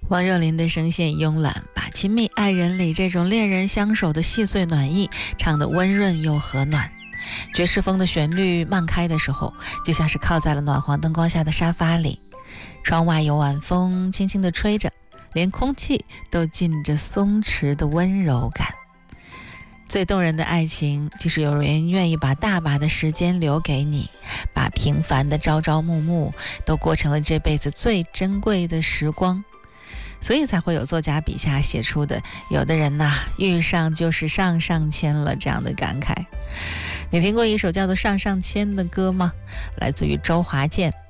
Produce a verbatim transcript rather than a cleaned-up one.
王若琳的声线慵懒，把亲密爱人里这种恋人相守的细碎暖意唱得温润又和暖。爵士风的旋律漫开的时候，就像是靠在了暖黄灯光下的沙发里，窗外有晚风轻轻地吹着，连空气都浸着松弛的温柔感。最动人的爱情，就是有人愿意把大把的时间留给你，把平凡的朝朝暮暮都过成了这辈子最珍贵的时光。所以才会有作家笔下写出的有的人呐、啊，遇上就是上上签了这样的感慨。你听过一首叫做《上上签》的歌吗？来自于周华健。